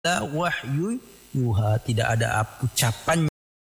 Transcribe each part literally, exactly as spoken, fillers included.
wahyu yuha, tidak ada ucapannya.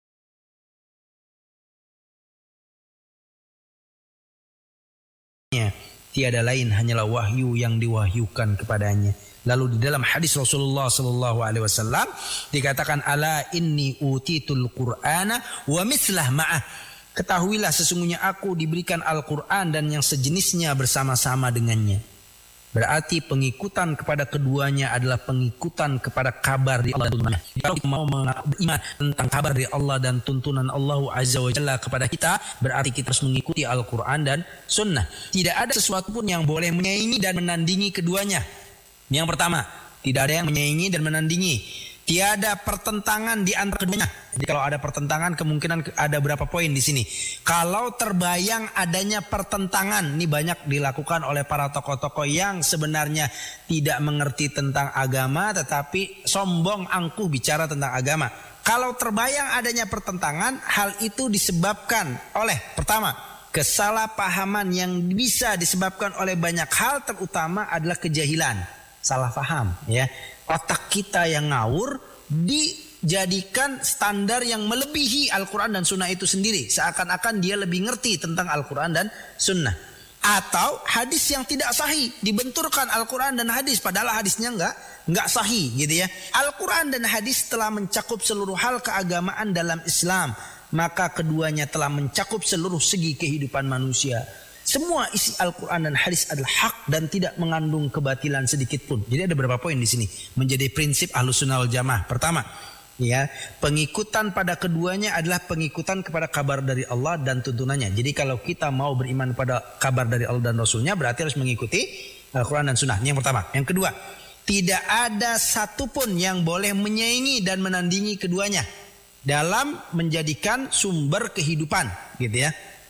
Tiada lain hanyalah wahyu yang diwahyukan kepadanya. Lalu di dalam hadis Rasulullah sallallahu alaihi wasallam dikatakan, ala inni utitul qur'ana wa mislah ma'ah. Ketahuilah sesungguhnya aku diberikan Al-Quran dan yang sejenisnya bersama-sama dengannya. Berarti pengikutan kepada keduanya adalah pengikutan kepada kabar dari Allah dan tuntunannya. Kalau kita mau beriman tentang kabar dari Allah dan tuntunan Allah Azza wa Jalla kepada kita, berarti kita harus mengikuti Al-Quran dan Sunnah. Tidak ada sesuatu pun yang boleh menyaingi dan menandingi keduanya. Yang pertama, tidak ada yang menyaingi dan menandingi. Tiada pertentangan di antara keduanya. Jadi kalau ada pertentangan, kemungkinan ada berapa poin di sini. Kalau terbayang adanya pertentangan, ini banyak dilakukan oleh para tokoh-tokoh yang sebenarnya tidak mengerti tentang agama, tetapi sombong angkuh bicara tentang agama. Kalau terbayang adanya pertentangan, hal itu disebabkan oleh, pertama, kesalahpahaman yang bisa disebabkan oleh banyak hal, terutama adalah kejahilan, salah paham, ya. Otak kita yang ngawur dijadikan standar yang melebihi Al-Quran dan Sunnah itu sendiri. Seakan-akan dia lebih ngerti tentang Al-Quran dan Sunnah. Atau hadis yang tidak sahih dibenturkan Al-Quran dan hadis, padahal hadisnya enggak, enggak sahih gitu ya. Al-Quran dan hadis telah mencakup seluruh hal keagamaan dalam Islam. Maka keduanya telah mencakup seluruh segi kehidupan manusia. Semua isi Al-Quran dan hadis adalah hak dan tidak mengandung kebatilan sedikit pun. Jadi ada beberapa poin di sini menjadi prinsip Ahlussunnah wal Jamaah. Pertama, ya, pengikutan pada keduanya adalah pengikutan kepada kabar dari Allah dan tuntunannya. Jadi kalau kita mau beriman pada kabar dari Allah dan Rasulnya, berarti harus mengikuti Al-Quran dan Sunnah. Yang pertama. Yang kedua, tidak ada satupun yang boleh menyaingi dan menandingi keduanya dalam menjadikan sumber kehidupan, gitu ya.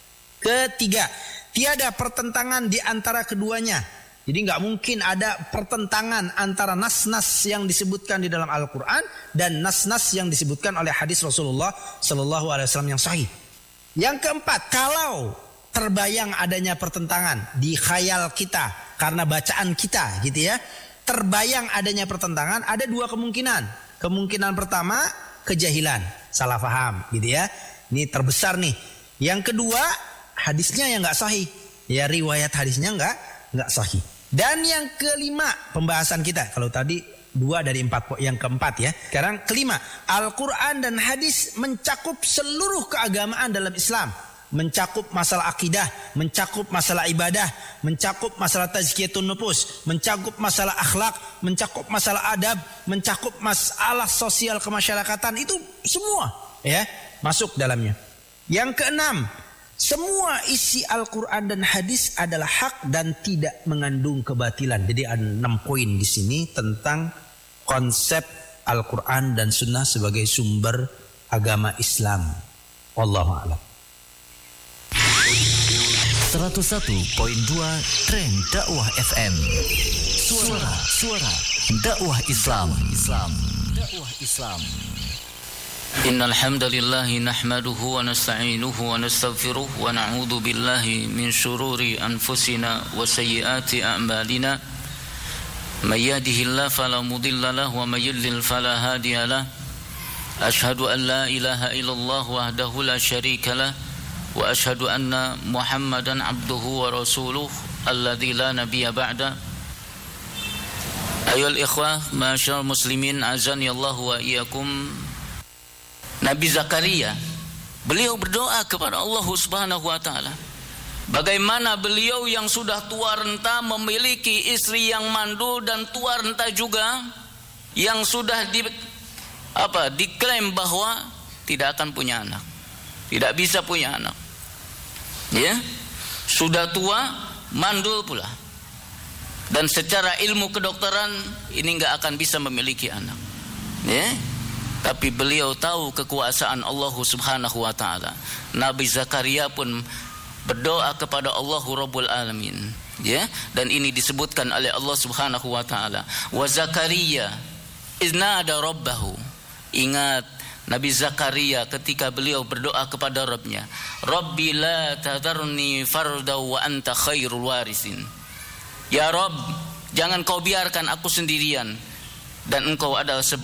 Ketiga, tiada pertentangan di antara keduanya. Jadi nggak mungkin ada pertentangan antara nas-nas yang disebutkan di dalam Al-Quran dan nas-nas yang disebutkan oleh hadis Rasulullah Sallallahu Alaihi Wasallam yang sahih. Yang keempat, kalau terbayang adanya pertentangan di khayal kita karena bacaan kita, gitu ya, terbayang adanya pertentangan, ada dua kemungkinan. Kemungkinan pertama, kejahilan, salah paham, gitu ya. Ini terbesar nih. Yang kedua, hadisnya yang nggak sahih, ya, riwayat hadisnya nggak nggak sahih. Dan yang kelima pembahasan kita, kalau tadi dua dari empat, yang keempat ya. Sekarang kelima, Al-Quran dan hadis mencakup seluruh keagamaan dalam Islam, mencakup masalah akidah, mencakup masalah ibadah, mencakup masalah tazkiyatun nufus, mencakup masalah akhlak, mencakup masalah adab, mencakup masalah sosial kemasyarakatan, itu semua ya masuk dalamnya. Yang keenam, semua isi Al-Quran dan hadis adalah hak dan tidak mengandung kebatilan. Jadi ada enam poin di sini tentang konsep Al-Quran dan Sunnah sebagai sumber agama Islam. Wallahu a'lam. seratus satu koma dua Trend Dakwah F M. Suara suara dakwah Islam. Islam. Dakwah Islam. Innal hamdalillah nahmaduhu wa nasta'inuhu wa nastaghfiruh wa na'udzu billahi min shururi anfusina wa sayyiati a'malina. May yahdihillahu fala mudilla lahu wa may yudlil fala hadiya lahu. Ashhadu an la ilaha illallah wahdahu la syarika lahu wa ashhadu anna Muhammadan abduhu wa rasuluh alladzi la nabiyya ba'da. Ayyuhal ikhwah ma'asyiral muslimin azani Allah wa iyyakum. Nabi Zakaria, beliau berdoa kepada Allah Subhanahu wa taala. Bagaimana beliau yang sudah tua renta memiliki istri yang mandul dan tua renta juga, yang sudah di apa diklaim bahwa tidak akan punya anak, tidak bisa punya anak. Ya, sudah tua, mandul pula. Dan secara ilmu kedokteran ini enggak akan bisa memiliki anak. Ya. Tapi beliau tahu kekuasaan Allah Subhanahu wa taala. Nabi Zakaria pun berdoa kepada Allah Rabbul Alamin, ya, dan ini disebutkan oleh Allah Subhanahu wa taala. Wa Zakaria iznada rabbahu. Ingat Nabi Zakaria ketika beliau berdoa kepada Rabbnya, Rabbi la tadharni farda wa anta khairul warisin. Ya Rabb, jangan kau biarkan aku sendirian. dan engkau adalah